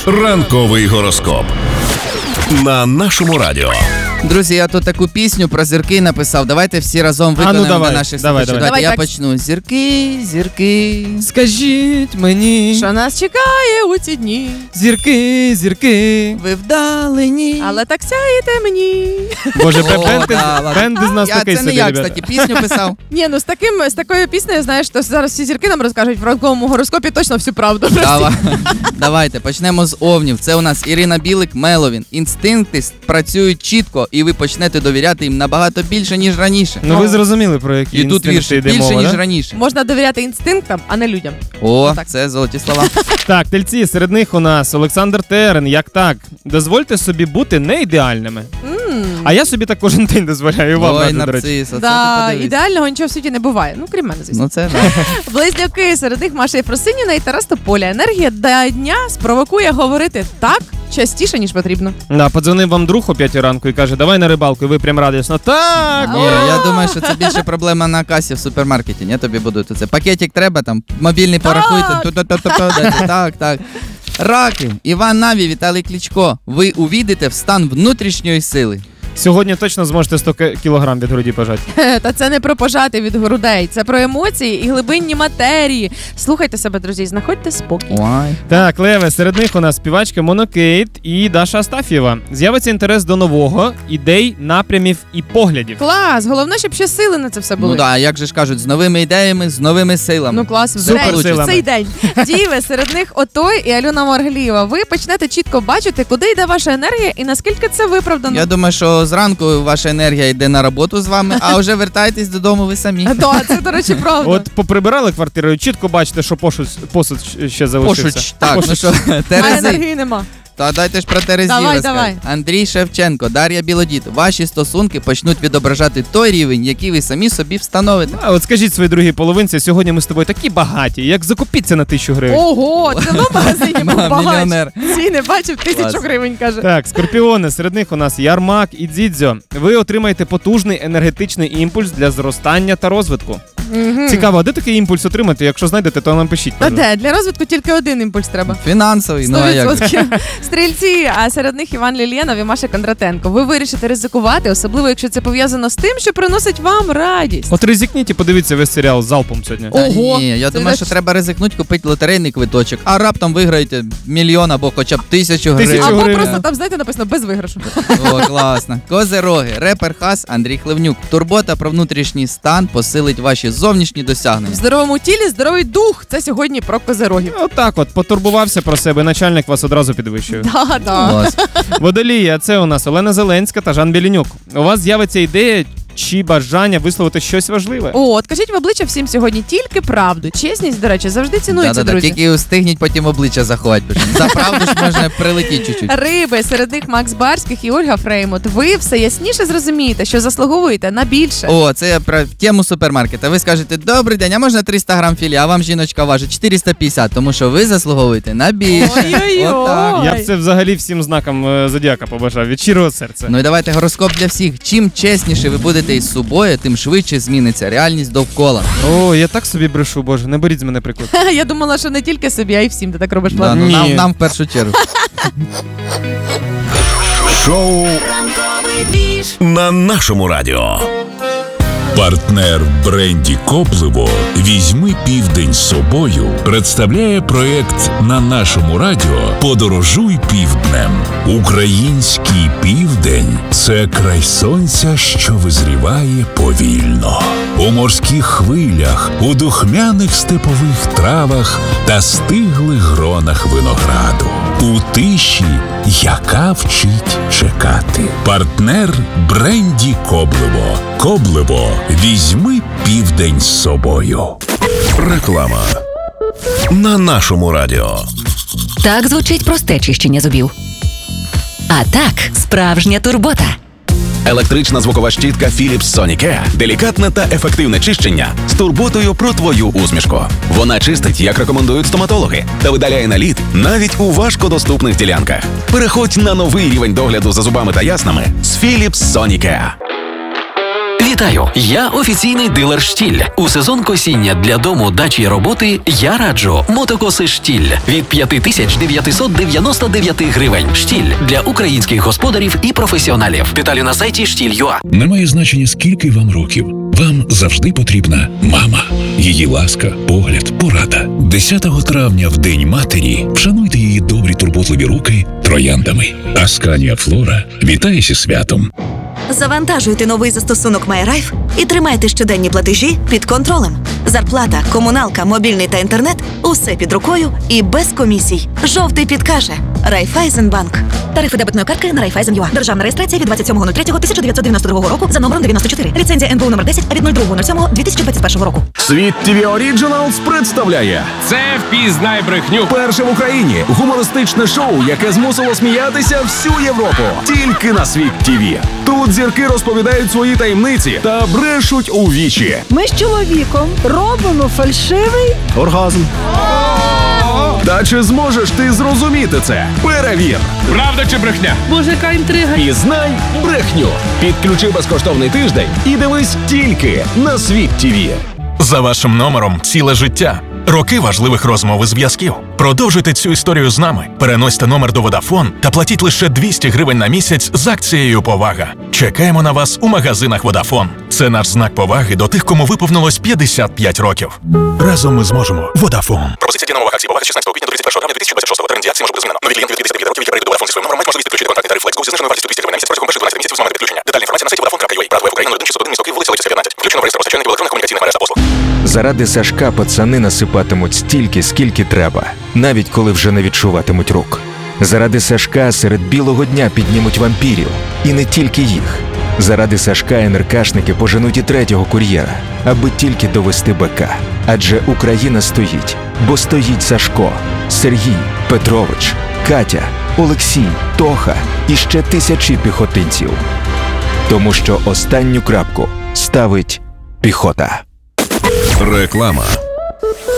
Ранковий гороскоп на нашому радіо. Друзі, я тут таку пісню про зірки написав. Давайте всі разом виконаємо для наших слухачів. Давайте я почну. Зірки, зірки, скажіть мені, що нас чекає у ці дні. Зірки, зірки, ви вдалині, але так сяєте мені. Боже, бенд з нас такий собі, ребята. Це не я, кстати, пісню писав. Ні, ну з такою піснею, знаєш, то зараз всі зірки нам розкажуть в ранковому гороскопі точно всю правду. Давайте, почнемо з овнів. Це у нас Ірина Білик, Меловін. Інстинкти працюють чітко, і ви почнете довіряти їм набагато більше, ніж раніше. Ну ви зрозуміли, про які інстинкти йде мова, більше, ніж раніше. Можна довіряти інстинктам, а не людям. О, це золоті слова. Так, тельці, серед них у нас Олександр Терен. Як так? Дозвольте собі бути не ідеальними. А я собі так кожен день дозволяю вам. Ой, нарциса, ідеального нічого в світі не буває. Ну, крім мене, звісно. Ну це Близнюки, серед них Маша Єфросиніна і Тарас Тополя. Енергія дня спровокує говорити так частіше, ніж потрібно. Да, подзвонив вам друг о 5 ранку і каже, давай на рибалку, і ви прям радісно. Так! Ні, я думаю, що це більше проблема на касі в супермаркеті. Я тобі буду це. Пакетик треба, там, мобільний порахуйте. Так. Раки, Іван Наві, Віталій Кличко. Ви увійдете в стан внутрішньої сили. Сьогодні точно зможете 100 кілограм від груді пожати. Та це не про пожати від грудей, це про емоції і глибинні матерії. Слухайте себе, друзі, знаходьте спокій. Ой. Так, Леве, серед них у нас співачка Монокейт і Даша Астаф'єва. З'явиться інтерес до нового, ідей, напрямів і поглядів. Клас, головне, щоб ще сили на це все були. Ну так, як же ж кажуть, з новими ідеями, з новими силами. Ну клас, суперсилами. Цей день. Діви, серед них Отой і Альона Маргалієва. Ви почнете чітко бачити, куди йде ваша енергія і наскільки це виправдано. Я думаю, що зранку ваша енергія йде на роботу з вами, а вже вертаєтесь додому ви самі. Так, це, до речі, правда. От поприбирали квартиру, чітко бачите, що посуд ще залишився. Так, ну що, А Терези. енергії нема. Та дайте ж про Терезів розказати. Андрій Шевченко, Дар'я Білодід. Ваші стосунки почнуть відображати той рівень, який ви самі собі встановите. А от скажіть своїй другій половинці, сьогодні ми з тобою такі багаті, як закупіться на 1000 гривень. Ого, це в магазині був багач. Мільйонер. Ціни бачив, 1000 гривень, каже. Так, скорпіони, серед них у нас Ярмак і Дзідзьо. Ви отримаєте потужний енергетичний імпульс для зростання та розвитку. Цікаво, а де такий імпульс отримати? Якщо знайдете, то напишіть. Та де? Для розвитку тільки один імпульс треба. Фінансовий, ну а як? 100%. Стрільці, а серед них Іван Лілєнов і Маша Кондратенко. Ви вирішите ризикувати, особливо якщо це пов'язано з тим, що приносить вам радість. От ризикніть і подивіться весь серіал залпом сьогодні. Ого! Ні, я думаю, що треба ризикнути, купити лотерейний квиточок, а раптом виграєте мільйон або хоча б 1000 гривень. Або гривень. просто там, знаєте, написано без виграшу. О, класно. Козероги, репер Хас, Андрій Хливнюк. Турбота про внутрішній стан посилить ваші зовнішні досягнення. В здоровому тілі здоровий дух. Це сьогодні про козерогів. Отак от, потурбувався про себе, начальник вас одразу підвищує. Да. Водолії, а це у нас Олена Зеленська та Жан Білінюк. У вас з'явиться ідея чи бажання висловити щось важливе. От, кажіть в обличчя всім сьогодні тільки правду. Чесність, до речі, завжди цінується, друзі. Тільки устигніть потім обличчя заховати. За правду ж можна прилетіти чуть-чуть. Риби, серед них Макс Барських і Ольга Фреймут. Ви все ясніше зрозумієте, що заслуговуєте на більше. О, це я про тему супермаркета. Ви скажете, добрий день, а можна 300 грам філе, а вам жіночка важить 450, тому що ви заслуговуєте на більше. Ой-ой-ой. Я б це взагалі всім знаком зодіака побажав, від щирого серця. Ну і давайте гороскоп для всіх. Чим чесніше ви будете із собою, тим швидше зміниться реальність довкола. О, я так собі брешу, боже, не беріть з мене приклад. Я думала, що не тільки собі, а й всім ти так робиш. Да, ну, нам в першу чергу. Шоу на нашому радіо. Партнер в бренді «Кобливо» «Візьми південь з собою» представляє проект на нашому радіо «Подорожуй півднем». Український південь – це край сонця, що визріває повільно. У морських хвилях, у духмяних степових травах та стиглих гронах винограду. У тиші, яка вчить чекати. Партнер бренді «Кобливо». «Кобливо» – «Візьми південь з собою». Реклама на нашому радіо. Так звучить просте чищення зубів. А так, справжня турбота. Електрична звукова щітка Philips Sonicare – делікатне та ефективне чищення з турботою про твою усмішку. Вона чистить, як рекомендують стоматологи, та видаляє наліт навіть у важкодоступних ділянках. Переходь на новий рівень догляду за зубами та яснами з Philips Sonicare. Вітаю! Я офіційний дилер «Штіль». У сезон косіння для дому, дачі і роботи я раджу мотокоси «Штіль» від 5999 гривень. «Штіль» для українських господарів і професіоналів. Деталі на сайті «Штіль.ua». Немає значення, скільки вам років. Вам завжди потрібна мама. Її ласка, погляд, порада. 10 травня, в День матері, вшануйте її добрі турботливі руки трояндами. Асканія Флора вітає зі святом. Завантажуйте новий застосунок MyRife і тримайте щоденні платежі під контролем. Зарплата, комуналка, мобільний та інтернет – усе під рукою і без комісій. Жовтий підкаже. Райфайзенбанк. Тарифи дебетної картки на Райфайзен.ua. Державна реєстрація від 27.03.1992 року за номером 94. Ліцензія НБУ номер 10 від 02.07.2021 року. Світ ТВ Оріджиналс представляє «Це впізнай брехню». Перше в Україні гумористичне шоу, яке змусило сміятися всю Європу. Тільки на Світ ТВ. Тут зірки розповідають свої таємниці та брешуть у вічі. Ми з чоловіком робимо фальшивий оргазм. Та чи зможеш ти зрозуміти це? Перевір! Правда чи брехня? Боже, яка інтрига. Пізнай брехню. Підключи безкоштовний тиждень і дивись тільки на Світ ТВ. За вашим номером ціле життя. Роки важливих розмов і зв'язків. Продовжуйте цю історію з нами. Переносьте номер до Vodafone та платіть лише 200 гривень на місяць з акцією «Повага». Чекаємо на вас у магазинах Vodafone. Це наш знак поваги до тих, кому виповнилось 55 років. Разом ми зможемо. Vodafone. Пропозиція дій на умовах акції «Повага» з 16 квітня до 31 травня 2026. Термін дії акції може бути змінено. Нові клієнти від 59 років, які перейдуть до Vodafone зі своїм номером, мають можливість підключити контактний тариф FlexGo зі зниженою вартістю 200 гривень на місяць протягом перших 12 місяців з моменту підключення. Детальна інформація на сайті Vodafone.ua. Правда, Україна 0161 місто Київ, вулиця Лисицька, 15. Включено в реєстр постачальників електронних комунікаційних мереж та послуг. Заради Сашка пацани насипатимуть стільки, скільки треба, навіть коли вже не відчуватимуть рук. Заради Сашка серед білого дня піднімуть вампірів. І не тільки їх. Заради Сашка НРКшники поженуть і третього кур'єра, аби тільки довести БК. Адже Україна стоїть, бо стоїть Сашко, Сергій, Петрович, Катя, Олексій, Тоха і ще тисячі піхотинців. Тому що останню крапку ставить піхота. Реклама.